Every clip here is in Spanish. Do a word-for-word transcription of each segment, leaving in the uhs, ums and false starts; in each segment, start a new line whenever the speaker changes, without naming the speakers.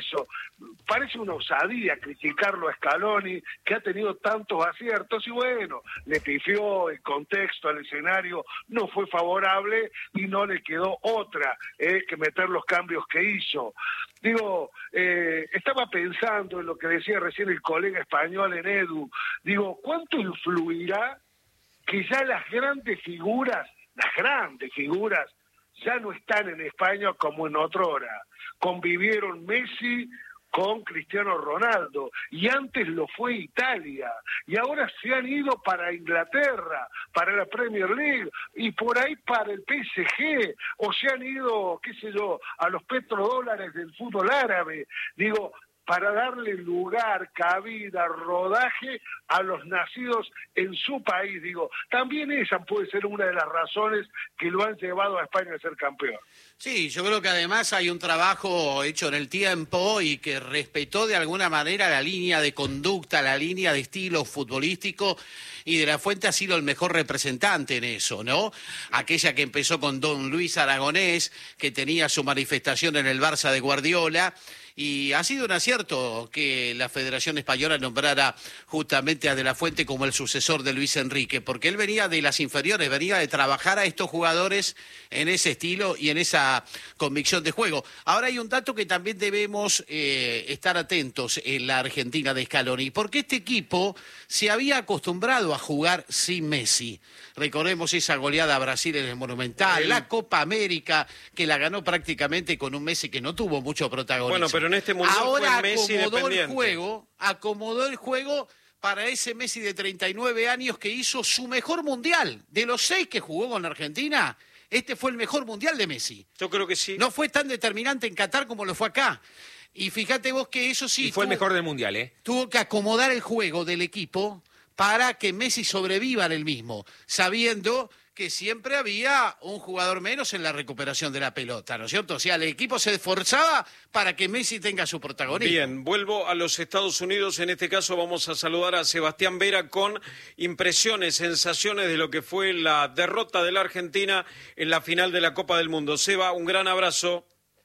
eso. Parece una osadía criticarlo a Scaloni, que ha tenido tantos aciertos, y bueno, le pifió, el contexto, el escenario no fue favorable y no le quedó otra eh, que meter los cambios que hizo. Digo, eh, estaba pensando en lo que decía recién el colega español en Edu, digo, ¿cuánto influirá que ya las grandes figuras, las grandes figuras, ya no están en España como en otrora? Convivieron Messi con Cristiano Ronaldo, y antes lo fue Italia, y ahora se han ido para Inglaterra, para la Premier League, y por ahí para el P S G, o se han ido, qué sé yo, a los petrodólares del fútbol árabe. Digo, para darle lugar, cabida, rodaje a los nacidos en su país. Digo, también esa puede ser una de las razones que lo han llevado a España a ser campeón.
Sí, yo creo que además hay un trabajo hecho en el tiempo y que respetó de alguna manera la línea de conducta, la línea de estilo futbolístico, y De la Fuente ha sido el mejor representante en eso, ¿no? Aquella que empezó con Don Luis Aragonés, que tenía su manifestación en el Barça de Guardiola. Y ha sido un acierto que la Federación Española nombrara justamente a De la Fuente como el sucesor de Luis Enrique, porque él venía de las inferiores, venía de trabajar a estos jugadores en ese estilo y en esa convicción de juego. Ahora hay un dato que también debemos eh, estar atentos en la Argentina de Scaloni, porque este equipo se había acostumbrado a jugar sin Messi. Recordemos esa goleada a Brasil en el Monumental, la Copa América, que la ganó prácticamente con un Messi que no tuvo mucho protagonismo.
Bueno, pero en este mundial
ahora
fue Messi
acomodó el
dependiente.
juego, acomodó el juego para ese Messi de treinta y nueve años que hizo su mejor mundial. De los seis que jugó con la Argentina, este fue el mejor mundial de Messi.
Yo creo que sí.
No fue tan determinante en Qatar como lo fue acá. Y fíjate vos que eso sí...
Y fue
tuvo,
el mejor del mundial, ¿eh?
Tuvo que acomodar el juego del equipo para que Messi sobreviva en el mismo, sabiendo que siempre había un jugador menos en la recuperación de la pelota, ¿no es cierto? O sea, el equipo se esforzaba para que Messi tenga su protagonismo.
Bien, vuelvo a los Estados Unidos. En este caso vamos a saludar a Sebastián Vera con impresiones, sensaciones de lo que fue la derrota de la Argentina en la final de la Copa del Mundo. Seba, un gran abrazo.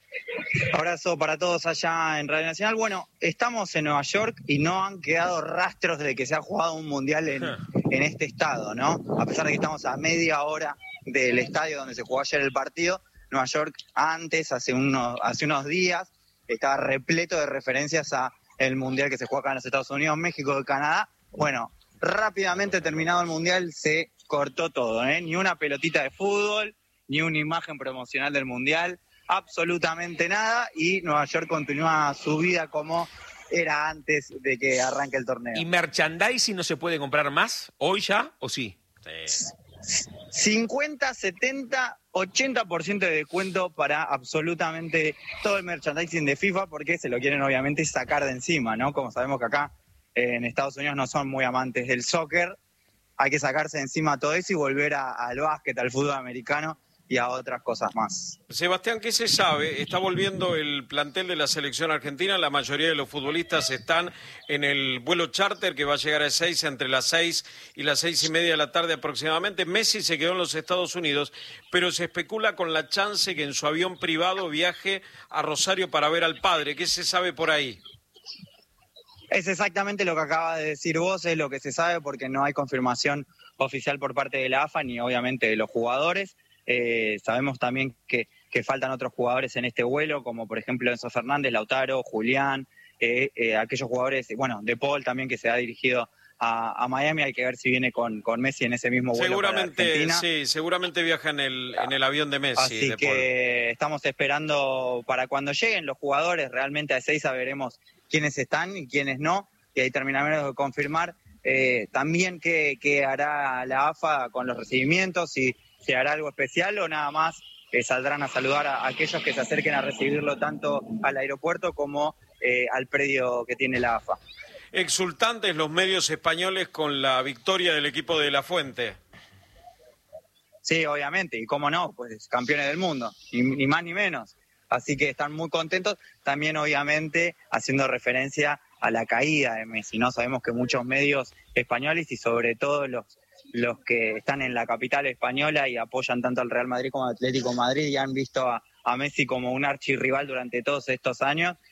Abrazo para todos allá en Radio Nacional. Bueno, estamos en Nueva York y no han quedado rastros de que se ha jugado un mundial en, en este estado, ¿no? A pesar de que estamos a media hora del estadio donde se jugó ayer el partido, Nueva York antes, hace unos, hace unos días, estaba repleto de referencias a el mundial que se juega acá en los Estados Unidos, México y Canadá. Bueno, rápidamente terminado el mundial se cortó todo, ¿eh? Ni una pelotita de fútbol, ni una imagen promocional del mundial, absolutamente nada, y Nueva York continúa su vida como era antes de que arranque el torneo.
¿Y merchandising no se puede comprar más hoy ya o sí?
Sí.
cincuenta, setenta, ochenta por ciento de descuento para absolutamente todo el merchandising de FIFA, porque se lo quieren obviamente sacar de encima, ¿no? Como sabemos que acá eh, en Estados Unidos no son muy amantes del soccer, hay que sacarse de encima todo eso y volver a, al básquet, al fútbol americano y a otras cosas más.
Sebastián, ¿qué se sabe? Está volviendo el plantel de la selección argentina, la mayoría de los futbolistas están en el vuelo charter que va a llegar a seis entre las seis y las seis y media de la tarde aproximadamente. Messi se quedó en los Estados Unidos, pero se especula con la chance que en su avión privado viaje a Rosario para ver al padre. ¿Qué se sabe por ahí?
Es exactamente lo que acaba de decir vos, es lo que se sabe porque no hay confirmación oficial por parte de la A F A ni obviamente de los jugadores. Eh, sabemos también que, que faltan otros jugadores en este vuelo, como por ejemplo Enzo Fernández, Lautaro, Julián, eh, eh, aquellos jugadores, bueno, De Paul también que se ha dirigido a, a Miami, hay que ver si viene con, con Messi en ese mismo vuelo.
Seguramente, sí, seguramente viaja en el, en el avión de Messi.
Así
de
que
Paul.
Estamos esperando para cuando lleguen los jugadores, realmente a Ezeiza veremos quiénes están y quiénes no, y ahí terminaremos de confirmar eh, también qué, qué hará la A F A con los recibimientos, y ¿se hará algo especial o nada más eh, saldrán a saludar a, a aquellos que se acerquen a recibirlo tanto al aeropuerto como eh, al predio que tiene la A F A?
Exultantes los medios españoles con la victoria del equipo de La Fuente.
Sí, obviamente, y cómo no, pues campeones del mundo, ni, ni más ni menos. Así que están muy contentos, también obviamente haciendo referencia a la caída de Messi, ¿no? Sabemos que muchos medios españoles y sobre todo los los que están en la capital española y apoyan tanto al Real Madrid como al Atlético de Madrid y han visto a, a Messi como un archirrival durante todos estos años,